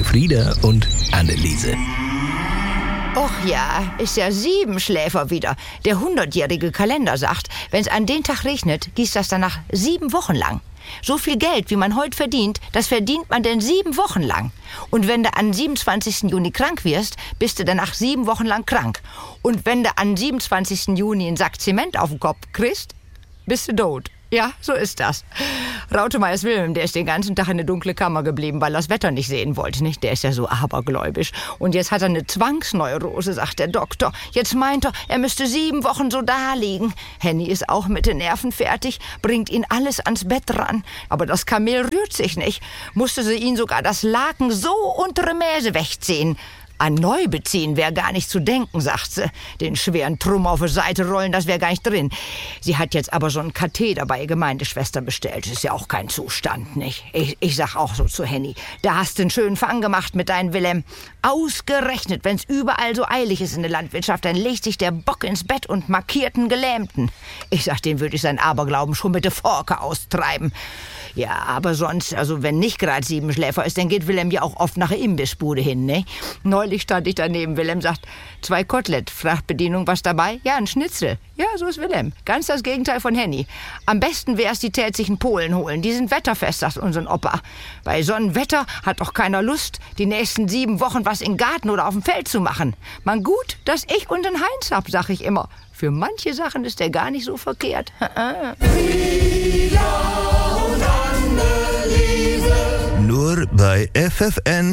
Frieda und Anneliese. Och ja, ist ja Siebenschläfer wieder. Der 100-jährige Kalender sagt, wenn es an den Tag regnet, gießt das danach 7 Wochen lang. So viel Geld, wie man heute verdient, das verdient man denn 7 Wochen lang. Und wenn du an 27. Juni krank wirst, bist du danach 7 Wochen lang krank. Und wenn du an 27. Juni einen Sack Zement auf den Kopf kriegst, bist du tot. Ja, so ist das. Rautemeyers Wilhelm, der ist den ganzen Tag in eine dunkle Kammer geblieben, weil er das Wetter nicht sehen wollte, nicht? Der ist ja so abergläubisch. Und jetzt hat er eine Zwangsneurose, sagt der Doktor. Jetzt meint er müsste 7 Wochen so daliegen. Henny ist auch mit den Nerven fertig, bringt ihn alles ans Bett ran. Aber das Kamel rührt sich nicht. Musste sie ihn sogar das Laken so untere Mäse wegziehen. An Neubeziehen wäre gar nicht zu denken, sagt sie. Den schweren Trumm auf die Seite rollen, das wäre gar nicht drin. Sie hat jetzt aber so einen Katheter bei ihr Gemeindeschwester bestellt. Ist ja auch kein Zustand, nicht? Ich sag auch so zu Henny, da hast du einen schönen Fang gemacht mit deinem Wilhelm. Ausgerechnet, wenn's überall so eilig ist in der Landwirtschaft, dann legt sich der Bock ins Bett und markiert einen Gelähmten. Ich sag, den würde ich sein Aberglauben schon mit der Forke austreiben. Ja, aber sonst, also wenn nicht gerade Siebenschläfer ist, dann geht Wilhelm ja auch oft nach der Imbissbude hin, ne? Neulich stand ich daneben, Wilhelm sagt, 2 Kotelett, fragt Bedienung, was dabei? Ja, ein Schnitzel. Ja, so ist Wilhelm. Ganz das Gegenteil von Henny. Am besten wär's, die tät sich einen Polen holen. Die sind wetterfest, sagt unser Opa. Bei so einem Wetter hat doch keiner Lust, die nächsten 7 Wochen was im Garten oder auf dem Feld zu machen. Man gut, dass ich und den Heinz hab, sag ich immer. Für manche Sachen ist der gar nicht so verkehrt. Nur bei FFN